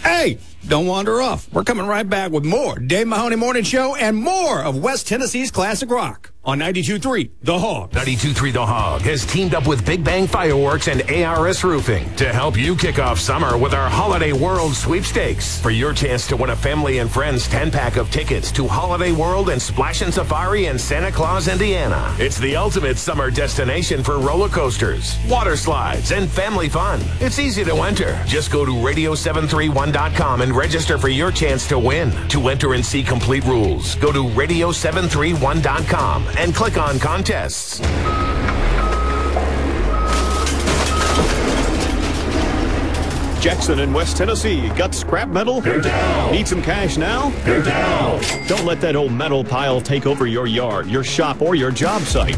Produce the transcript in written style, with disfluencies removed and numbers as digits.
Hey, don't wander off. We're coming right back with more Dave Mahoney Morning Show and more of West Tennessee's classic rock on 92.3 The Hog. 92.3 The Hog has teamed up with Big Bang Fireworks and ARS Roofing to help you kick off summer with our Holiday World Sweepstakes. For your chance to win a family and friends 10-pack of tickets to Holiday World and Splash and Safari in Santa Claus, Indiana. It's the ultimate summer destination for roller coasters, water slides, and family fun. It's easy to enter. Just go to radio731.com and register for your chance to win. To enter and see complete rules, go to radio731.com and click on contests. Jackson in West Tennessee. Got scrap metal? They're down. Need some cash now? They're down. Don't let that old metal pile take over your yard, your shop, or your job site.